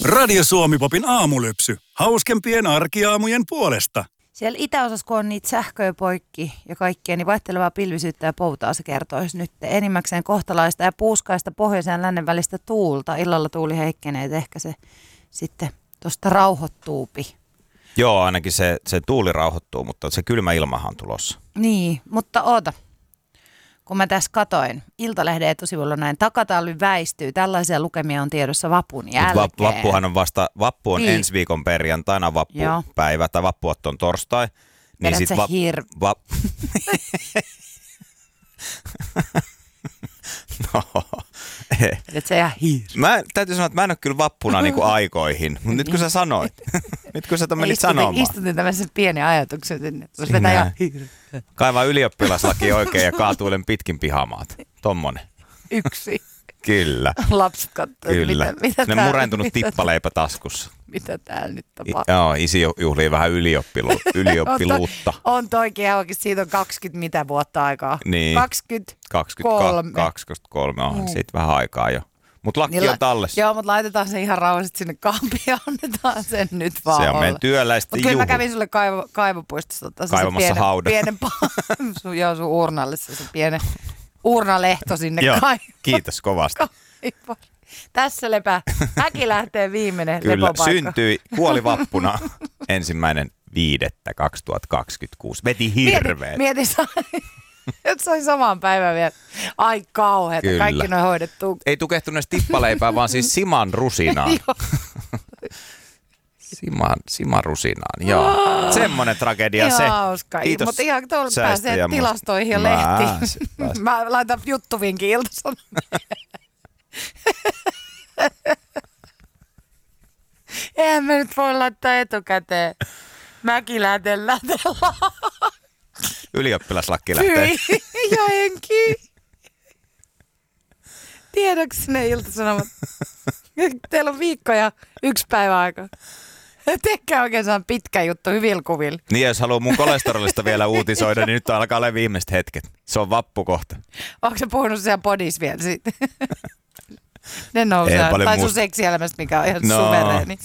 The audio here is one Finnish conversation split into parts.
Radio Suomi-popin aamulypsy. Hauskempien arkiaamujen puolesta. Siellä itäosassa, kun on niitä sähköjä poikki ja kaikkea, niin vaihtelevaa pilvisyyttä ja poutaa se kertoisi nyt enimmäkseen kohtalaista ja puuskaista pohjoisen ja lännen välistä tuulta. Illalla tuuli heikkenee, että ehkä se sitten tuosta rauhoittuupi. Joo, ainakin se tuuli rauhoittuu, mutta se kylmä ilmahan on tulossa. Niin, mutta oota. Kun mä tässä katoin, Iltalehden etusivulla näin, takatalvi väistyy. Tällaisia lukemia on tiedossa vapun jälkeen. Vappuhan on vappu on ensi viikon perjantaina, vappupäivä tai vappuotto on torstai. Niin sit No, Vedät sä ihan täytyy sanoa, että mä en ole kyllä vappuna niinku aikoihin, mutta nyt kun sä sanoit, nyt kun sä menit sanomaan. Istutin tämmöisen pienen ajatuksen sinne, että vetää ihan Kaivaa ylioppilaslaki oikein ja kaatuilen pitkin pihamaat. Tommonen. Yksi. Kyllä. Lapset katsoo, mitä ne murentunut tippaleipä taskussa. Mitä täällä nyt tapahtuu? Joo, isi juhlii vähän ylioppiluutta. On toikin ihan oikein, siitä on 20 mitä vuotta aikaa. Niin. 23 on siitä vähän aikaa jo. Mutta lakki on tallessa. Joo, mutta laitetaan se ihan rauhallisesti sinne kaappiin ja annetaan sen nyt vaan se on meidän työläisten juhla. Kyllä mä kävin sulle kaivopuistossa. Kaivamassa haudan. Joo, sun uurnalle se pienen uurnalehto sinne kaivaan. Kiitos kovasti. Tässä lepää. Mäki lähtee viimeinen kyllä, lepopaikka. syntyi, kuoli vappuna 1.5.2026. Veti hirveet. Mieti että se oli samaan päivään vielä. Ai kauheeta, kyllä. Kaikki ne hoidettu. Ei tukehtunut tippaleipää, vaan siis siman rusinaan. Siman rusinaan, joo. Semmoinen tragedia se. Hauska. Kiitos. Mutta ihan tuolla pääsee tilastoihin ja lehtiin. Mä laitan juttuvinkin Ilta-Sanomia. Eihän me nyt voi laittaa etukäteen. Mäki lähtee. Ylioppilaslakki lähtee. Ja henki. Tiedätkö ne Ilta-Sanomat? Teillä on viikko ja 1 päivä aikaa. Tehkää oikein saan pitkä juttu hyvillä kuvilla. Niin, jos haluaa mun kolesterolista vielä uutisoida, niin nyt alkaa olla viimeiset hetket. Se on vappukohta. Onko sä puhunut siellä podissa vielä siitä? Ne nousee. Tai sun seksielämästä, mikä on ihan suvereeni.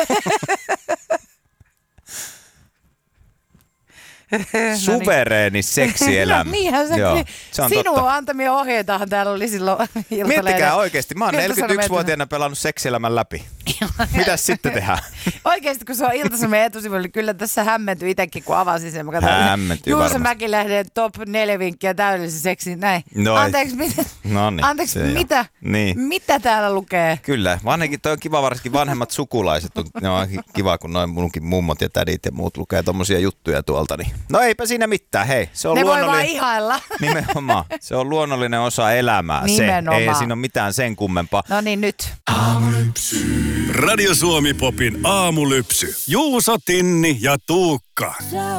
Suvereeni seksielämä. No, niinhän se. Joo, se on sinun totta. Antamia ohjeitahan täällä oli silloin Iltalehden. Miettikää oikeasti. Mä oon 41-vuotiaana pelannut seksielämän läpi. Mitäs sitten tehdään? Oikeasti, kun se on Ilta-Sanomien etusivuilla, niin kyllä tässä hämmentyi itsekin, kun avasin sen. Hämmentyi varmasti. Juuso Mäkilähden top 4 vinkkiä täydellisen seksiin. Näin. No, anteeksi, mitä? No niin, anteeksi, mitä? Niin. Mitä täällä lukee? Kyllä. Vanhenkin toi on kiva, varsinkin vanhemmat sukulaiset. Ne on kiva, kun noin munkin mummot ja tädit ja muut lukee tommosia juttuja tuolta. Niin. No eipä siinä mitään. Hei, se on ne luonnollinen. Voi vaan ihailla. Nimenomaan. Se on luonnollinen osa elämää. Nimenomaan. Se. Ei siinä ole mitään sen kummempaa. No niin, nyt. Aamulypsy. Radio Suomi-popin aamulypsy. Juuso, Tinni ja Tuukka.